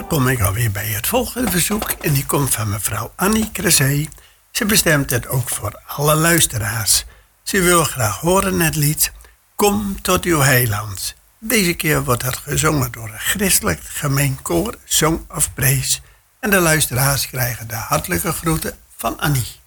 Dan kom ik alweer bij het volgende verzoek. En die komt van mevrouw Annie Cressé. Ze bestemt het ook voor alle luisteraars. Ze wil graag horen het lied Kom tot uw heiland. Deze keer wordt het gezongen door een christelijk gemeenkoor Song of Praise. En de luisteraars krijgen de hartelijke groeten van Annie.